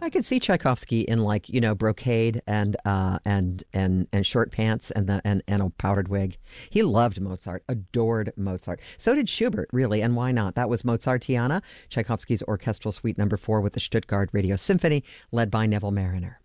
could see Tchaikovsky in brocade and short pants and a powdered wig. He loved Mozart, adored Mozart. So did Schubert, really, and why not? That was Mozartiana, Tchaikovsky's Orchestral Suite No. 4 with the Stuttgart Radio Symphony, led by Neville Marriner.